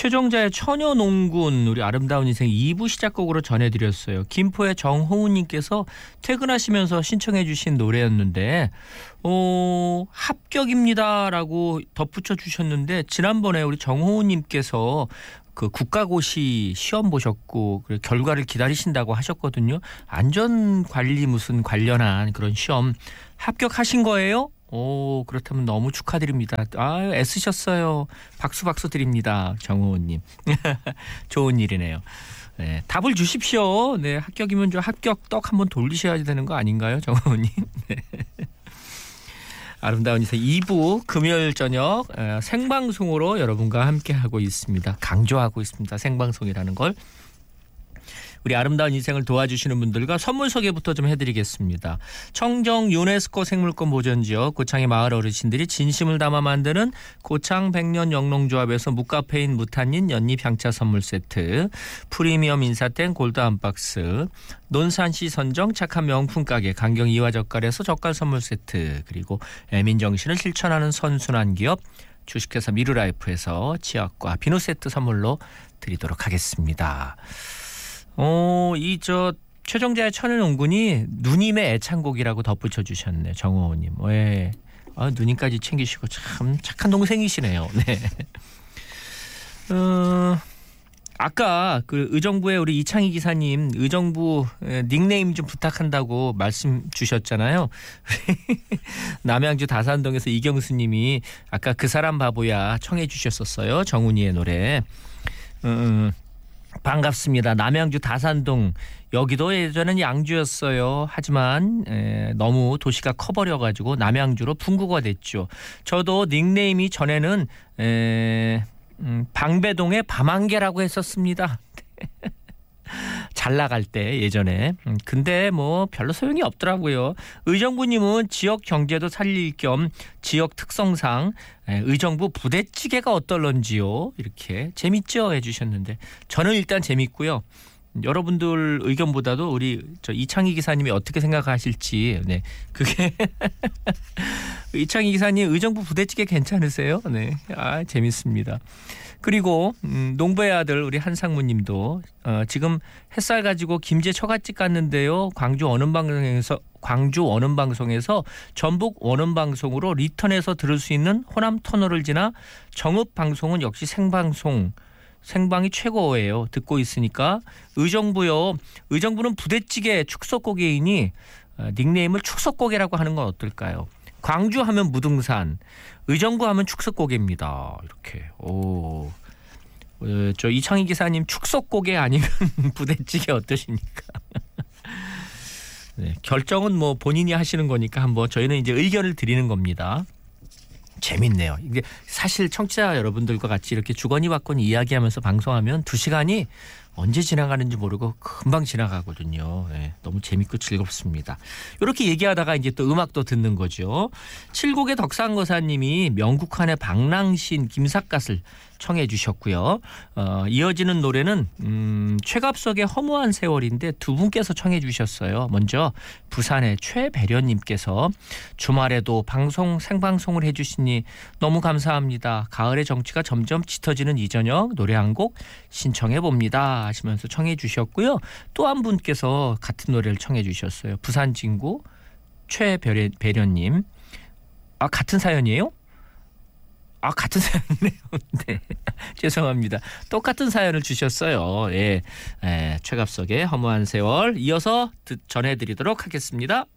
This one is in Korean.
최정자의 처녀농군 우리 아름다운 인생 2부 시작곡으로 전해드렸어요. 김포의 정호우님께서 퇴근하시면서 신청해 주신 노래였는데 합격입니다라고 덧붙여 주셨는데 지난번에 우리 정호우님께서 그 국가고시 시험 보셨고 결과를 기다리신다고 하셨거든요. 안전관리 무슨 관련한 그런 시험 합격하신 거예요? 그렇다면 너무 축하드립니다. 애쓰셨어요. 박수 드립니다. 정호은님. 좋은 일이네요. 네, 답을 주십시오. 네, 합격이면 좀 합격 떡 한번 돌리셔야 되는 거 아닌가요, 정호은님? 네. 아름다운 인생 2부 금요일 저녁 생방송으로 여러분과 함께하고 있습니다. 강조하고 있습니다. 생방송이라는 걸. 우리 아름다운 인생을 도와주시는 분들과 선물 소개부터 좀 해드리겠습니다. 청정 유네스코 생물권 보전지역 고창의 마을 어르신들이 진심을 담아 만드는 고창 백년 영농조합에서 무카페인 무탄닌 연잎 향차 선물 세트, 프리미엄 인사땡 골드 한 박스, 논산시 선정 착한 명품 가게 강경 이화젓갈에서 젓갈 선물 세트, 그리고 애민정신을 실천하는 선순환 기업 주식회사 미르라이프에서 치약과 비누 세트 선물로 드리도록 하겠습니다. 최정자의 처녀농군이 누님의 애창곡이라고 덧붙여 주셨네. 정호호님. 왜? 누님까지 챙기시고 참 착한 동생이시네요. 네. 아까 그 의정부의 우리 이창희 기사님 의정부 닉네임 좀 부탁한다고 말씀 주셨잖아요. 남양주 다산동에서 이경수님이 아까 그 사람 바보야 청해 주셨었어요. 정훈이의 노래. 반갑습니다. 남양주 다산동 여기도 예전엔 양주였어요. 하지만 너무 도시가 커버려가지고 남양주로 분구가 됐죠. 저도 닉네임이 전에는 방배동의 밤안개라고 했었습니다. 잘 나갈 때 예전에. 근데 뭐 별로 소용이 없더라고요. 의정부님은 지역 경제도 살릴 겸 지역 특성상 의정부 부대찌개가 어떨런지요. 이렇게 재밌죠 해주셨는데 저는 일단 재밌고요. 여러분들 의견보다도 우리 이창희 기사님이 어떻게 생각하실지. 네, 그게 이창희 기사님 의정부 부대찌개 괜찮으세요? 네, 재밌습니다. 그리고 농부의 아들 우리 한상무님도 지금 햇살 가지고 김제 처갓집 갔는데요. 광주 원음 방송에서 전북 원음 방송으로 리턴해서 들을 수 있는 호남 터널을 지나 정읍 방송은 역시 생방이 최고예요. 듣고 있으니까 의정부요. 의정부는 부대찌개 축소고개이니 닉네임을 축소고개라고 하는 건 어떨까요? 광주 하면 무등산, 의정부 하면 축소고개입니다. 이렇게. 저 이창희 기사님 축소고개 아니면 부대찌개 어떠십니까? 네, 결정은 뭐 본인이 하시는 거니까 한번 저희는 이제 의견을 드리는 겁니다. 재밌네요. 이게 사실 청취자 여러분들과 같이 이렇게 주거니 받거니 이야기하면서 방송하면 2시간이 언제 지나가는지 모르고 금방 지나가거든요. 네, 너무 재밌고 즐겁습니다. 이렇게 얘기하다가 이제 또 음악도 듣는 거죠. 칠곡의 덕상거사님이 명국한의 방랑신 김삿갓을 청해 주셨고요. 이어지는 노래는 최갑석의 허무한 세월인데 두 분께서 청해 주셨어요. 먼저 부산의 최배련님께서 주말에도 생방송을 해주시니 너무 감사합니다. 가을의 정취가 점점 짙어지는 이 저녁 노래 한 곡 신청해 봅니다 하시면서 청해 주셨고요. 또 한 분께서 같은 노래를 청해 주셨어요. 부산 진구 최배련님. 같은 사연이에요? 같은 사연이네요. 네. 죄송합니다. 똑같은 사연을 주셨어요. 예. 최갑석의 허무한 세월 이어서 전해드리도록 하겠습니다.